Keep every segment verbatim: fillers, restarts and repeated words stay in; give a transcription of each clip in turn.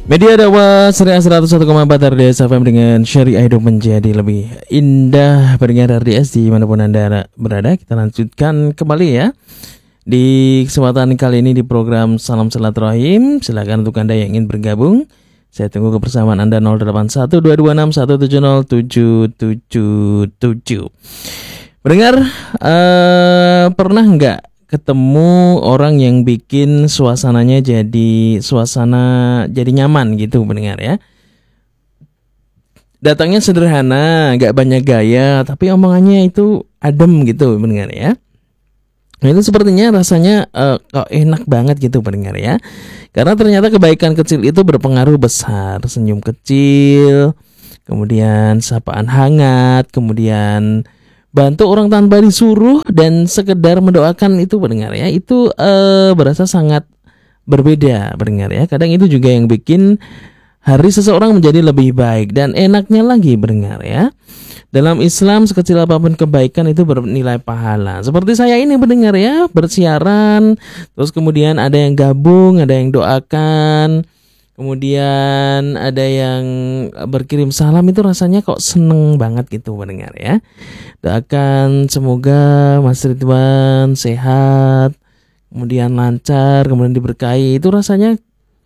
Media dakwah Syariah seratus satu koma empat R D S F M dengan Syariah hidup menjadi lebih indah. Pendengar R D S dimanapun Anda berada, kita lanjutkan kembali ya di kesempatan kali ini di program Salam Silaturahim. Silakan untuk Anda yang ingin bergabung, saya tunggu kebersamaan Anda nol delapan satu dua dua enam satu tujuh nol tujuh tujuh tujuh. Pendengar, uh, pernah nggak ketemu orang yang bikin suasananya jadi suasana jadi nyaman gitu pendengar ya. Datangnya sederhana, gak banyak gaya, tapi omongannya itu adem gitu pendengar ya. Nah, itu sepertinya rasanya uh, kok enak banget gitu pendengar ya. Karena ternyata kebaikan kecil itu berpengaruh besar. Senyum kecil, kemudian sapaan hangat, kemudian bantu orang tanpa disuruh, dan sekedar mendoakan itu pendengar ya, itu uh, berasa sangat berbeda pendengar ya. Kadang itu juga yang bikin hari seseorang menjadi lebih baik dan enaknya lagi pendengar ya. Dalam Islam sekecil apapun kebaikan itu bernilai pahala. Seperti saya ini pendengar ya, bersiaran, terus kemudian ada yang gabung, ada yang doakan, kemudian ada yang berkirim salam, itu rasanya kok seneng banget gitu pendengar ya. Doakan semoga Mas Ridwan sehat, kemudian lancar, kemudian diberkahi. Itu rasanya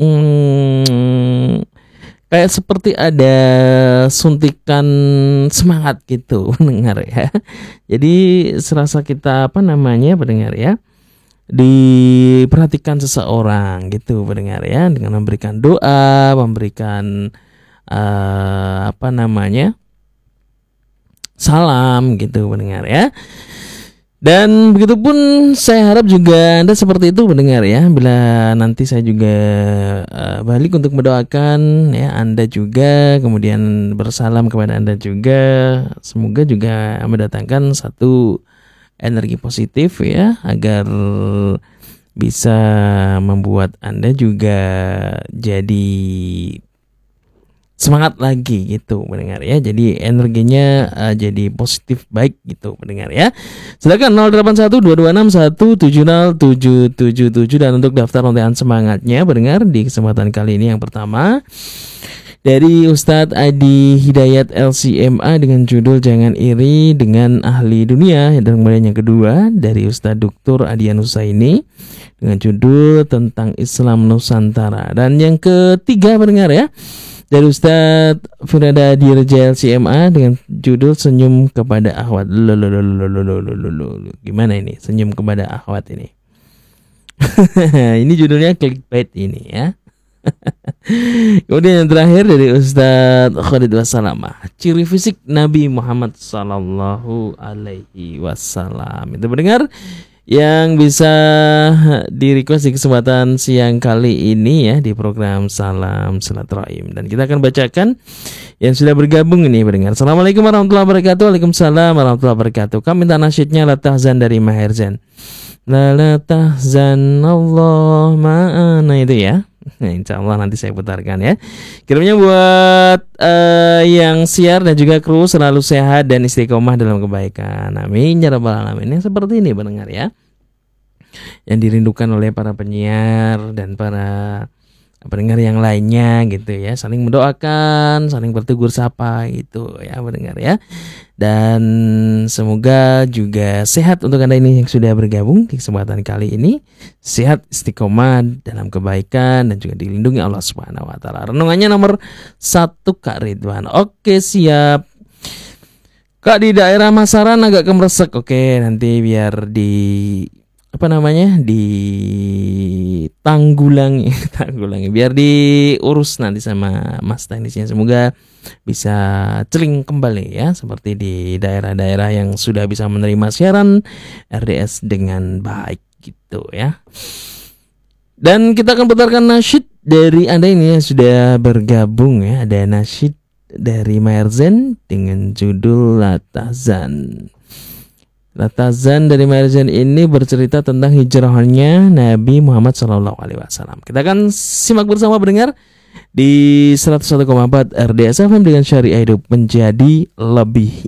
hmm, kayak seperti ada suntikan semangat gitu pendengar ya. Jadi serasa kita apa namanya pendengar ya, diperhatikan seseorang gitu pendengar ya, dengan memberikan doa, memberikan uh, apa namanya salam gitu pendengar ya. Dan begitupun saya harap juga Anda seperti itu pendengar ya. Bila nanti saya juga uh, balik untuk mendoakan ya Anda juga, kemudian bersalam kepada Anda juga, semoga juga mendatangkan satu energi positif ya, agar bisa membuat Anda juga jadi semangat lagi gitu mendengar ya. Jadi energinya uh, jadi positif baik gitu mendengar ya. Silakan nol delapan satu dua dua enam satu tujuh nol tujuh tujuh tujuh. Dan untuk daftar undian semangatnya mendengar di kesempatan kali ini, yang pertama dari Ustadz Adi Hidayat L C M A dengan judul Jangan Iri dengan Ahli Dunia. Dan kemudian yang kedua dari Ustadz Doktor Adian Husaini dengan judul Tentang Islam Nusantara. Dan yang ketiga pendengar ya, dari Ustadz Firada Dirja L C M A dengan judul Senyum Kepada Akhwat. Lululululululululululul. Gimana ini senyum kepada akhwat ini? Ini judulnya clickbait ini ya. Kemudian yang terakhir dari Ustadz Khalid Wassalamah, ciri fisik Nabi Muhammad Sallallahu Alaihi Wasallam. Itu mendengar yang bisa di request di kesempatan siang kali ini ya di program Salam Silaturahim. Dan kita akan bacakan yang sudah bergabung ini mendengar. Assalamualaikum warahmatullahi wabarakatuh. Waalaikumsalam warahmatullahi wabarakatuh. Kami minta nasyidnya La Tahzan dari Maherzan. La la tahzan Allah ma'ana, itu ya. Nah, insya Allah nanti saya putarkan ya. Kirimnya buat uh, yang siar dan juga kru selalu sehat dan istiqomah dalam kebaikan. Amin ya rabbal alamin. Yang seperti ini pendengar ya, yang dirindukan oleh para penyiar dan para pendengar yang lainnya gitu ya, saling mendoakan, saling bertegur sapa gitu ya pendengar ya. Dan semoga juga sehat untuk Anda ini yang sudah bergabung di kesempatan kali ini, sehat istiqomah dalam kebaikan dan juga dilindungi Allah Subhanahu wa taala. Renungannya nomor satu Kak Ridwan. Oke, siap. Kak, di daerah Masaran agak kemresek. Oke, nanti biar di apa namanya di tanggulangi tanggulangi biar diurus nanti sama mas teknisnya, semoga bisa celing kembali ya seperti di daerah-daerah yang sudah bisa menerima siaran R D S dengan baik gitu ya. Dan kita akan putarkan nasyid dari Anda ini yang sudah bergabung ya. Ada nasyid dari Maerzen dengan judul La Tahzan. Latazan dari Marzan ini bercerita tentang hijrahnya Nabi Muhammad shallallahu alaihi wasallam. Kita akan simak bersama pendengar di seratus satu koma empat R D S F M dengan Syariah Hidup menjadi lebih